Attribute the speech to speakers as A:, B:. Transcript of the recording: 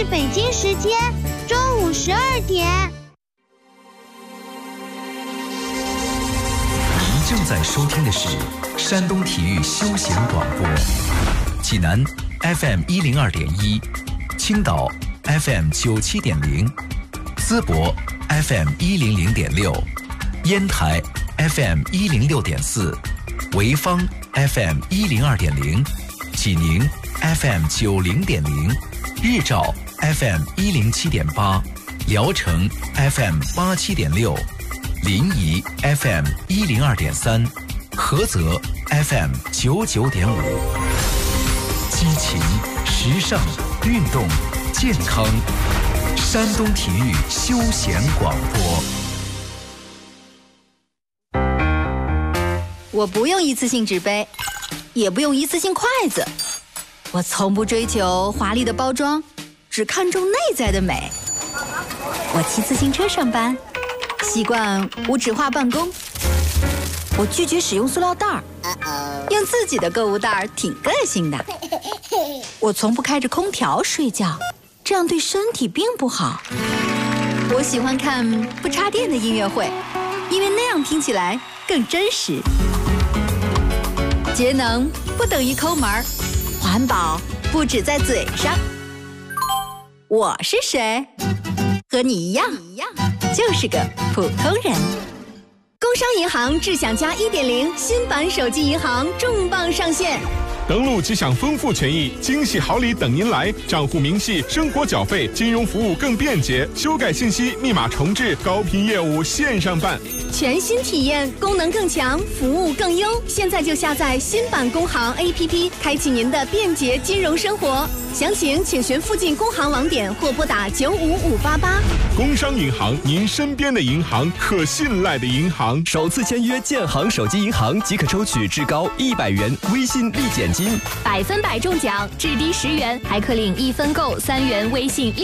A: 是北京时间中午12点。
B: 您正在收听的是山东体育休闲广播，济南 FM 102.1，青岛 FM 97.0，淄博 FM 100.6，烟台 FM 106.4，潍坊 FM 102.0，济宁 FM 90.0，日照 FM 107.8，聊城 FM 87.6，临沂 FM 102.3，菏泽 FM 99.5。激情、时尚、运动、健康，山东体育休闲广播。
C: 我不用一次性纸杯，也不用一次性筷子，我从不追求华丽的包装，只看重内在的美。我骑自行车上班，习惯无纸化办公。我拒绝使用塑料袋儿，用自己的购物袋儿挺个性的。我从不开着空调睡觉，这样对身体并不好。我喜欢看不插电的音乐会，因为那样听起来更真实。节能不等于抠门儿，环保不只在嘴上。我是谁？和你一样，就是个普通人。工商银行智享加 1.0 新版手机银行重磅上线，
D: 登录即享丰富权益，惊喜好礼等您来！账户明细、生活缴费、金融服务更便捷，修改信息、密码重置，高频业务线上办，
C: 全新体验，功能更强，服务更优。现在就下载新版工行 APP， 开启您的便捷金融生活。详情请询附近工行网点或拨打95588。
D: 工商银行，您身边的银行，可信赖的银行。
E: 首次签约建行手机银行即可抽取至高100元微信立减金，100分100中奖，至低10元，还可领1分购3元微信